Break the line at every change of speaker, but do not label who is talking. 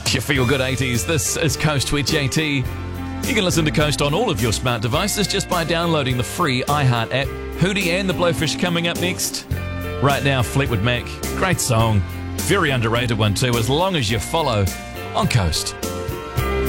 You feel good 80s. This is Coast with JT. You can listen to Coast on all of your smart devices just by downloading the free iHeart app. Hootie and the Blowfish coming up next. Right now, Fleetwood Mac. Great song. Very underrated one too, as long as you follow on Coast.